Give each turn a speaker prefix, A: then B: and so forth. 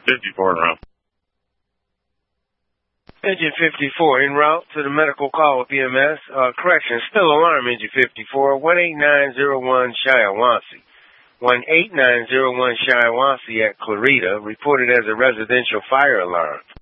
A: 54 en route.
B: Engine 54 en route to the medical call with EMS. Correction, still alarm, Engine 54, 18901 Shiawassee. 18901 Shiawassee at Clarita, reported as a residential fire alarm.